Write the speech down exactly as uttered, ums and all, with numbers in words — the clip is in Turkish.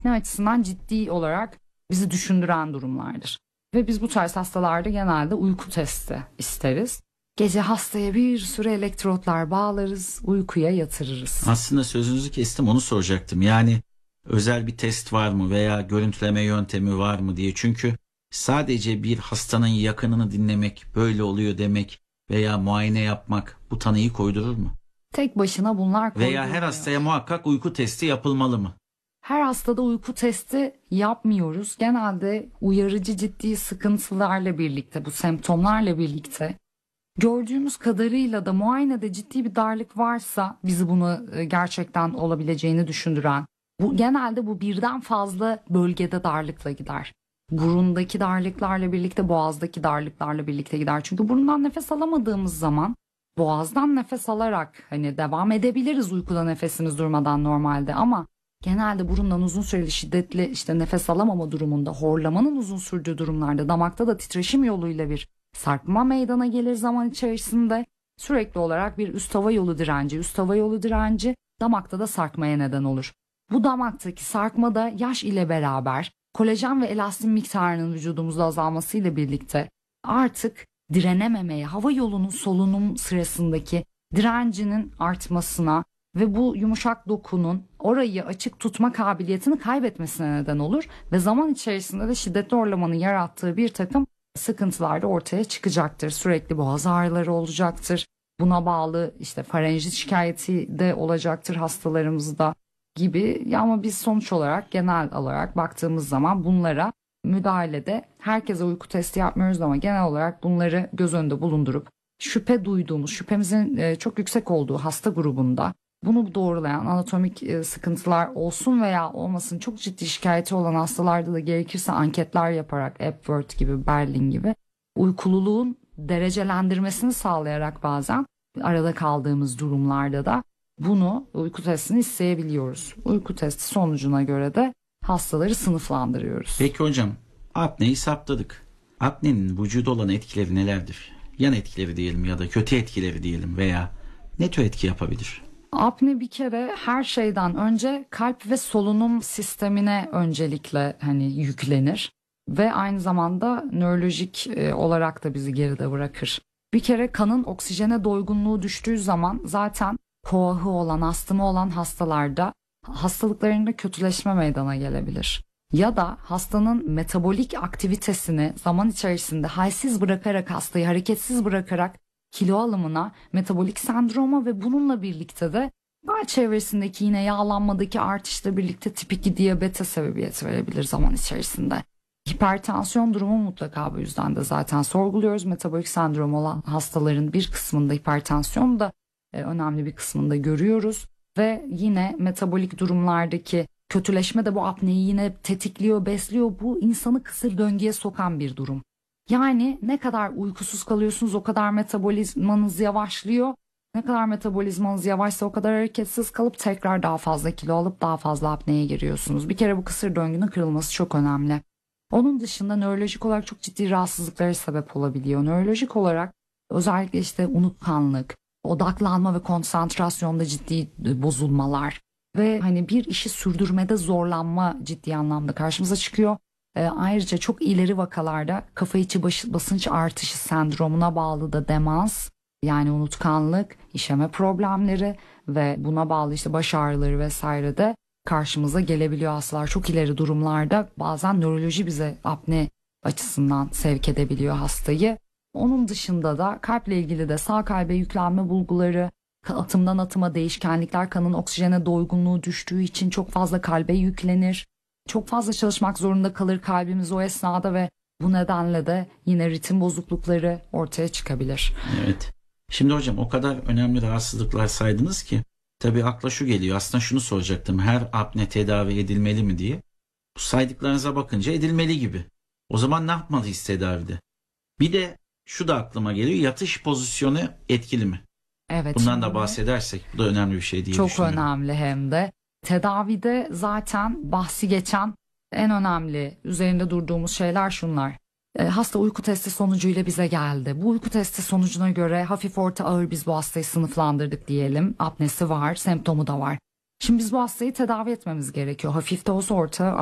apne açısından ciddi olarak bizi düşündüren durumlardır. Ve biz bu tarz hastalarda genelde uyku testi isteriz. Gece hastaya bir sürü elektrotlar bağlarız, uykuya yatırırız. Aslında sözünüzü kestim, onu soracaktım. Yani özel bir test var mı veya görüntüleme yöntemi var mı diye. Çünkü sadece bir hastanın yakınını dinlemek, böyle oluyor demek veya muayene yapmak bu tanıyı koydurur mu? Tek başına bunlar koyduruyor. Veya her hastaya muhakkak uyku testi yapılmalı mı? Her hastada uyku testi yapmıyoruz. Genelde uyarıcı ciddi sıkıntılarla birlikte, bu semptomlarla birlikte gördüğümüz kadarıyla da muayenede ciddi bir darlık varsa bizi bunu gerçekten olabileceğini düşündüren, bu genelde bu birden fazla bölgede darlıkla gider. Burundaki darlıklarla birlikte, boğazdaki darlıklarla birlikte gider. Çünkü burundan nefes alamadığımız zaman boğazdan nefes alarak hani devam edebiliriz uykuda nefesimiz durmadan normalde, ama genelde burundan uzun süreli şiddetli işte nefes alamama durumunda, horlamanın uzun sürdüğü durumlarda damakta da titreşim yoluyla bir sarkma meydana gelir zaman içerisinde. Sürekli olarak bir üst hava yolu direnci, üst hava yolu direnci damakta da sarkmaya neden olur. Bu damaktaki sarkma da yaş ile beraber kolajen ve elastin miktarının vücudumuzda azalmasıyla birlikte artık direnememeye, hava yolunun solunum sırasındaki direncinin artmasına ve bu yumuşak dokunun orayı açık tutma kabiliyetini kaybetmesine neden olur ve zaman içerisinde de şiddetli horlamanın yarattığı bir takım sıkıntılar da ortaya çıkacaktır. Sürekli boğaz ağrıları olacaktır. Buna bağlı işte farenjit şikayeti de olacaktır hastalarımızda gibi. Ya ama biz sonuç olarak genel olarak baktığımız zaman bunlara müdahalede herkese uyku testi yapmıyoruz ama genel olarak bunları göz önünde bulundurup şüphe duyduğumuz, şüphemizin çok yüksek olduğu hasta grubunda bunu doğrulayan anatomik sıkıntılar olsun veya olmasın çok ciddi şikayeti olan hastalarda da gerekirse anketler yaparak Epworth gibi, Berlin gibi uykululuğun derecelendirmesini sağlayarak bazen arada kaldığımız durumlarda da bunu uyku testini isteyebiliyoruz. Uyku testi sonucuna göre de hastaları sınıflandırıyoruz. Peki hocam, apneyi saptadık. Apnenin vücuda olan etkileri nelerdir? Yan etkileri diyelim ya da kötü etkileri diyelim veya ne tür etki yapabilir? Apne bir kere her şeyden önce kalp ve solunum sistemine öncelikle hani yüklenir ve aynı zamanda nörolojik olarak da bizi geride bırakır. Bir kere kanın oksijene doygunluğu düştüğü zaman zaten koahı olan, astımı olan hastalarda hastalıklarında kötüleşme meydana gelebilir. Ya da hastanın metabolik aktivitesini zaman içerisinde halsiz bırakarak, hastayı hareketsiz bırakarak kilo alımına, metabolik sendroma ve bununla birlikte de kalp çevresindeki yine yağlanmadaki artışla birlikte tip iki diyabete sebebiyet verebilir zaman içerisinde. Hipertansiyon durumu mutlaka bu yüzden de zaten sorguluyoruz. Metabolik sendrom olan hastaların bir kısmında hipertansiyon da e, önemli bir kısmında görüyoruz. Ve yine metabolik durumlardaki kötüleşme de bu apneyi yine tetikliyor, besliyor. Bu insanı kısır döngüye sokan bir durum. Yani ne kadar uykusuz kalıyorsunuz o kadar metabolizmanız yavaşlıyor. Ne kadar metabolizmanız yavaşsa o kadar hareketsiz kalıp tekrar daha fazla kilo alıp daha fazla apneye giriyorsunuz. Bir kere bu kısır döngünün kırılması çok önemli. Onun dışında nörolojik olarak çok ciddi rahatsızlıklara sebep olabiliyor. Nörolojik olarak özellikle işte unutkanlık, odaklanma ve konsantrasyonda ciddi bozulmalar ve hani bir işi sürdürmede zorlanma ciddi anlamda karşımıza çıkıyor. E, ayrıca çok ileri vakalarda kafa içi baş, basınç artışı sendromuna bağlı da demans, yani unutkanlık, işeme problemleri ve buna bağlı işte baş ağrıları vesaire de karşımıza gelebiliyor hastalar. Çok ileri durumlarda bazen nöroloji bize apne açısından sevk edebiliyor hastayı. Onun dışında da kalple ilgili de sağ kalbe yüklenme bulguları, atımdan atıma değişkenlikler, kanın oksijene doygunluğu düştüğü için çok fazla kalbe yüklenir. Çok fazla çalışmak zorunda kalır kalbimiz o esnada ve bu nedenle de yine ritim bozuklukları ortaya çıkabilir. Evet. Şimdi hocam o kadar önemli rahatsızlıklar saydınız ki tabii akla şu geliyor. Aslında şunu soracaktım. Her apne tedavi edilmeli mi diye. Bu saydıklarınıza bakınca edilmeli gibi. O zaman ne yapmalıyız tedavide? Bir de şu da aklıma geliyor. Yatış pozisyonu etkili mi? Evet. Bundan da bahsedersek bu da önemli bir şey diye çok düşünüyorum. Çok önemli hem de. Tedavide zaten bahsi geçen en önemli üzerinde durduğumuz şeyler şunlar. E, hasta uyku testi sonucuyla bize geldi. Bu uyku testi sonucuna göre hafif orta ağır biz bu hastayı sınıflandırdık diyelim. Apnesi var, semptomu da var. Şimdi biz bu hastayı tedavi etmemiz gerekiyor. Hafif de olsa orta